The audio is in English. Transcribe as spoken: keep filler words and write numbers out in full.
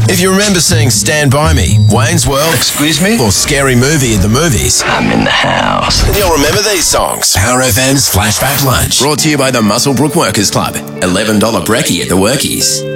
If you remember seeing Stand By Me, Wayne's World, Excuse me? or Scary Movie at the movies, I'm in the house. then you'll remember these songs. Power F M's Flashback Lunch, brought to you by the Muswellbrook Workers Club. eleven dollars brekkie at the Workies.